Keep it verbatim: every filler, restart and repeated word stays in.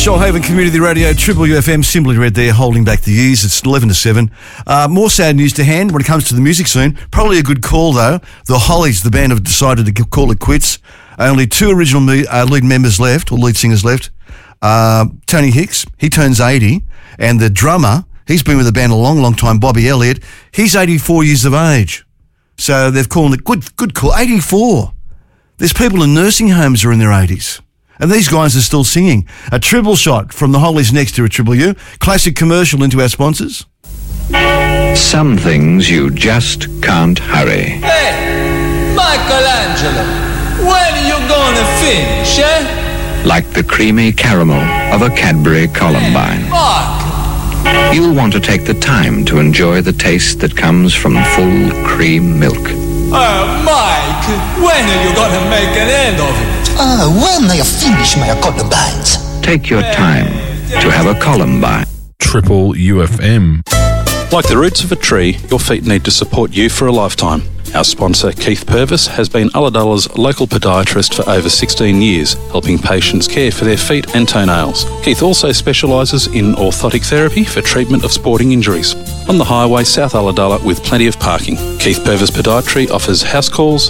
Shoalhaven Community Radio, Triple U F M, Simply Red there, holding back the years. It's eleven to seven. Uh, more sad news to hand when it comes to the music scene. Probably a good call, though. The Hollies, the band, have decided to call it quits. Only two original me- uh, lead members left, or lead singers left. Uh, Tony Hicks, he turns eighty, and the drummer, he's been with the band a long, long time, Bobby Elliott, he's eighty-four years of age. So they've called it, good, good call, eighty-four. There's people in nursing homes who are in their eighties. And these guys are still singing. A triple shot from the Hollies next to a Triple U. Classic commercial into our sponsors. Some things you just can't hurry. Hey, Michelangelo, when are you gonna finish, eh? Like the creamy caramel of a Cadbury Columbine. Hey, Mark. You'll want to take the time to enjoy the taste that comes from full cream milk. Oh, Mike, when are you gonna make an end of it? Ah, when they finish my Columbines. Take your time to have a Columbine. Triple U F M. Like the roots of a tree, your feet need to support you for a lifetime. Our sponsor, Keith Purvis, has been Ulladulla's local podiatrist for over sixteen years, helping patients care for their feet and toenails. Keith also specialises in orthotic therapy for treatment of sporting injuries. On the highway, South Ulladulla, with plenty of parking. Keith Purvis Podiatry offers house calls,